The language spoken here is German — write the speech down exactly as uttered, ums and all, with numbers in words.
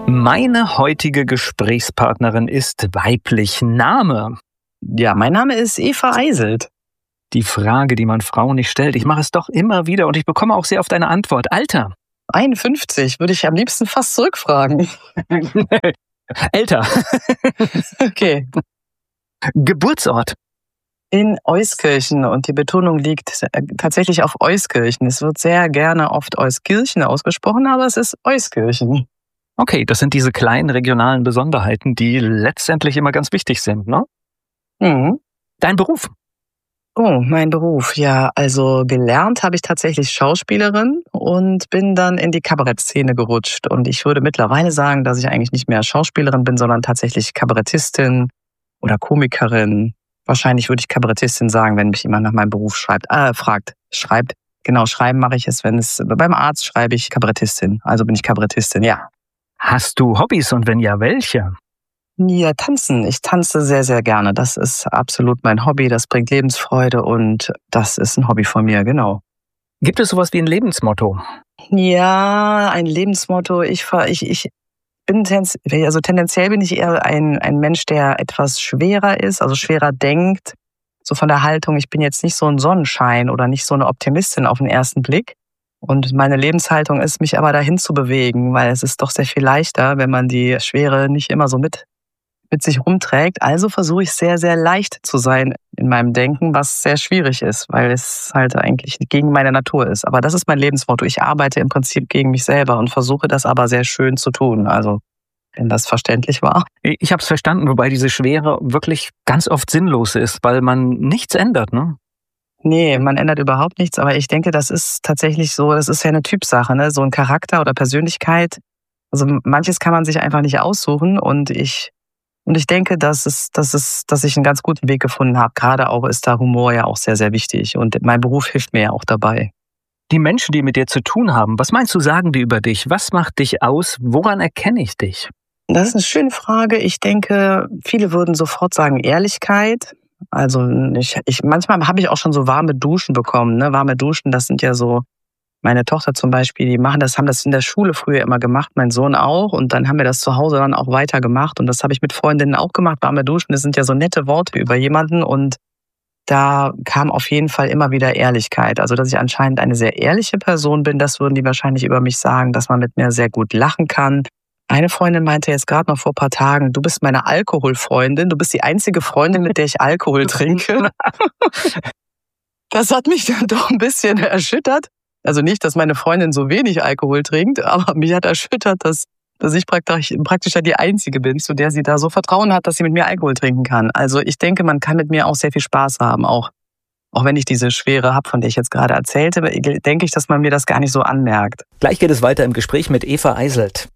Meine heutige Gesprächspartnerin ist weiblich. Name? Ja, mein Name ist Eva Eiselt. Die Frage, die man Frauen nicht stellt. Ich mache es doch immer wieder und ich bekomme auch sehr oft eine Antwort. Alter? einundfünfzig, würde ich am liebsten fast zurückfragen. Älter. Okay. Geburtsort? In Euskirchen, und die Betonung liegt äh, tatsächlich auf Euskirchen. Es wird sehr gerne oft Euskirchen ausgesprochen, aber es ist Euskirchen. Okay, das sind diese kleinen regionalen Besonderheiten, die letztendlich immer ganz wichtig sind, ne? Mhm. Dein Beruf? Oh, mein Beruf. Ja, also gelernt habe ich tatsächlich Schauspielerin und bin dann in die Kabarettszene gerutscht. Und ich würde mittlerweile sagen, dass ich eigentlich nicht mehr Schauspielerin bin, sondern tatsächlich Kabarettistin oder Komikerin. Wahrscheinlich würde ich Kabarettistin sagen, wenn mich jemand nach meinem Beruf schreibt, äh, fragt. Schreibt. Genau, schreiben mache ich es, wenn es beim Arzt schreibe ich Kabarettistin. Also bin ich Kabarettistin, ja. Hast du Hobbys und wenn ja, welche? Ja, tanzen. Ich tanze sehr, sehr gerne. Das ist absolut mein Hobby. Das bringt Lebensfreude und das ist ein Hobby von mir, genau. Gibt es sowas wie ein Lebensmotto? Ja, ein Lebensmotto. Ich, ver- ich, ich bin tens- also tendenziell bin ich eher ein, ein Mensch, der etwas schwerer ist, also schwerer denkt. So von der Haltung, ich bin jetzt nicht so ein Sonnenschein oder nicht so eine Optimistin auf den ersten Blick. Und meine Lebenshaltung ist, mich aber dahin zu bewegen, weil es ist doch sehr viel leichter, wenn man die Schwere nicht immer so mit, mit sich rumträgt. Also versuche ich sehr, sehr leicht zu sein in meinem Denken, was sehr schwierig ist, weil es halt eigentlich gegen meine Natur ist. Aber das ist mein Lebensmotto. Ich arbeite im Prinzip gegen mich selber und versuche das aber sehr schön zu tun. Also, wenn das verständlich war. Ich habe es verstanden, wobei diese Schwere wirklich ganz oft sinnlos ist, weil man nichts ändert, ne? Nee, man ändert überhaupt nichts, aber ich denke, das ist tatsächlich so, das ist ja eine Typsache, ne? So ein Charakter oder Persönlichkeit. Also manches kann man sich einfach nicht aussuchen und ich und ich denke, dass es, dass es, dass ich einen ganz guten Weg gefunden habe. Gerade auch ist da Humor ja auch sehr, sehr wichtig und mein Beruf hilft mir ja auch dabei. Die Menschen, die mit dir zu tun haben, was meinst du, sagen die über dich? Was macht dich aus? Woran erkenne ich dich? Das ist eine schöne Frage. Ich denke, viele würden sofort sagen Ehrlichkeit. Also ich, ich manchmal habe ich auch schon so warme Duschen bekommen. Ne? Warme Duschen, das sind ja so, meine Tochter zum Beispiel, die machen das, haben das in der Schule früher immer gemacht, mein Sohn auch. Und dann haben wir das zu Hause dann auch weiter gemacht. Und das habe ich mit Freundinnen auch gemacht. Warme Duschen, das sind ja so nette Worte über jemanden. Und da kam auf jeden Fall immer wieder Ehrlichkeit. Also dass ich anscheinend eine sehr ehrliche Person bin, das würden die wahrscheinlich über mich sagen, dass man mit mir sehr gut lachen kann. Eine Freundin meinte jetzt gerade noch vor ein paar Tagen, du bist meine Alkoholfreundin, du bist die einzige Freundin, mit der ich Alkohol trinke. Das hat mich dann doch ein bisschen erschüttert. Also nicht, dass meine Freundin so wenig Alkohol trinkt, aber mich hat erschüttert, dass, dass ich praktisch, praktisch ja die Einzige bin, zu der sie da so Vertrauen hat, dass sie mit mir Alkohol trinken kann. Also ich denke, man kann mit mir auch sehr viel Spaß haben, auch, auch wenn ich diese Schwere habe, von der ich jetzt gerade erzählte, denke ich, dass man mir das gar nicht so anmerkt. Gleich geht es weiter im Gespräch mit Eva Eiselt.